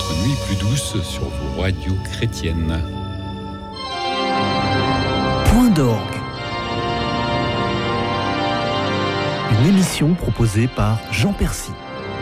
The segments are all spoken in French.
votre nuit plus douce sur vos radios chrétiennes. Point d'orgue. Une émission proposée par Jean Percy.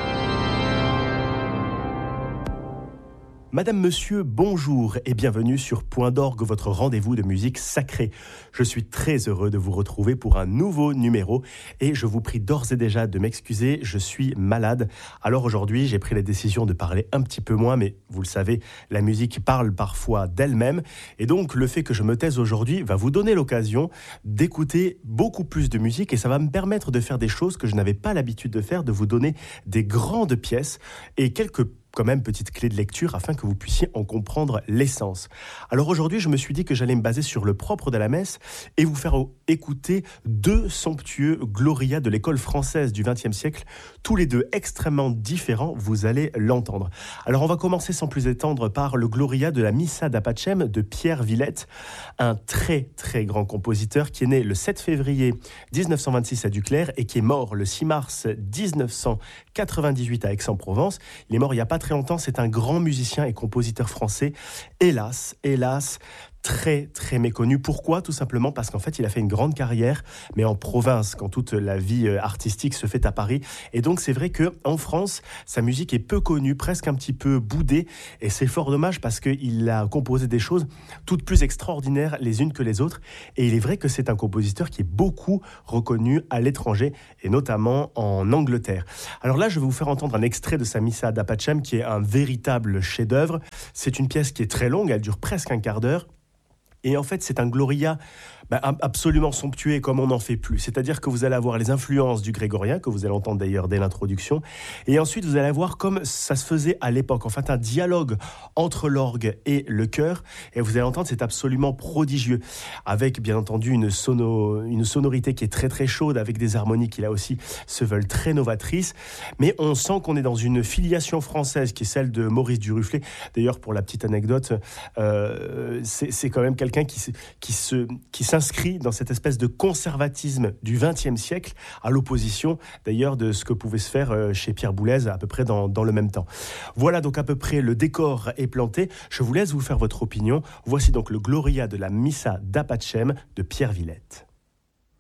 Madame, Monsieur, bonjour et bienvenue sur Point d'orgue, votre rendez-vous de musique sacrée. Je suis très heureux de vous retrouver pour un nouveau numéro et je vous prie d'ores et déjà de m'excuser, je suis malade. Alors aujourd'hui, j'ai pris la décision de parler un petit peu moins, mais vous le savez, la musique parle parfois d'elle-même et donc le fait que je me taise aujourd'hui va vous donner l'occasion d'écouter beaucoup plus de musique et ça va me permettre de faire des choses que je n'avais pas l'habitude de faire, de vous donner des grandes pièces et quelques quand même petite clé de lecture afin que vous puissiez en comprendre l'essence. Alors aujourd'hui, je me suis dit que j'allais me baser sur le propre de la messe et vous faire écouter deux somptueux glorias de l'école française du XXe siècle, tous les deux extrêmement différents, vous allez l'entendre. Alors on va commencer sans plus étendre par le gloria de la Missa da Pacem de Pierre Villette, un très très grand compositeur qui est né le 7 février 1926 à Duclerc et qui est mort le 6 mars 1998 à Aix-en-Provence. Il est mort il n'y a pas très longtemps, c'est un grand musicien et compositeur français, hélas, très très méconnu. Pourquoi ? Tout simplement parce qu'en fait il a fait une grande carrière, mais en province, quand toute la vie artistique se fait à Paris. Et donc c'est vrai qu'en France, sa musique est peu connue, presque un petit peu boudée, et c'est fort dommage parce qu'il a composé des choses toutes plus extraordinaires les unes que les autres. Et il est vrai que c'est un compositeur qui est beaucoup reconnu à l'étranger, et notamment en Angleterre. Alors là, je vais vous faire entendre un extrait de sa Missa da Pacem, qui est un véritable chef-d'œuvre. C'est une pièce qui est très longue, elle dure presque un quart d'heure. Et en fait, c'est un gloria absolument somptueux comme on n'en fait plus. C'est-à-dire que vous allez avoir les influences du grégorien, que vous allez entendre d'ailleurs dès l'introduction. Et ensuite, vous allez avoir comme ça se faisait à l'époque, en fait, un dialogue entre l'orgue et le chœur. Et vous allez entendre, c'est absolument prodigieux. Avec, bien entendu, une sonorité qui est très très chaude, avec des harmonies qui, là aussi, se veulent très novatrices. Mais on sent qu'on est dans une filiation française qui est celle de Maurice Duruflé. D'ailleurs, pour la petite anecdote, c'est quand même quelqu'un qui s'inscrit dans cette espèce de conservatisme du XXe siècle, à l'opposition d'ailleurs de ce que pouvait se faire chez Pierre Boulez à peu près dans le même temps. Voilà donc à peu près le décor est planté. Je vous laisse vous faire votre opinion. Voici donc le gloria de la Missa da Pacem de Pierre Villette.